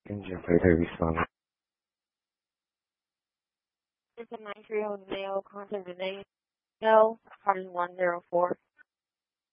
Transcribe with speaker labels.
Speaker 1: Engine failure responding.
Speaker 2: It's a 930 male, contact Renee. No, pardon 104.